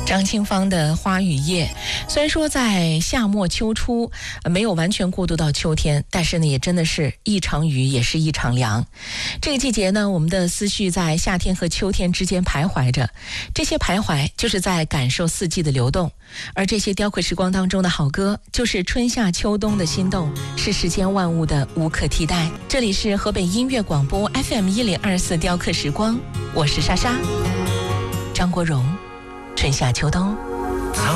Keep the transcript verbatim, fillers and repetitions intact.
张清芳的《花与叶》，虽然说在夏末秋初没有完全过渡到秋天，但是呢，也真的是一场雨也是一场凉。这个季节呢，我们的思绪在夏天和秋天之间徘徊着，这些徘徊就是在感受四季的流动，而这些雕刻时光当中的好歌，就是春夏秋冬的心动，是世间万物的无可替代。这里是河北音乐广播 F M 一零二四雕刻时光，我是莎莎，张国荣，春夏秋冬。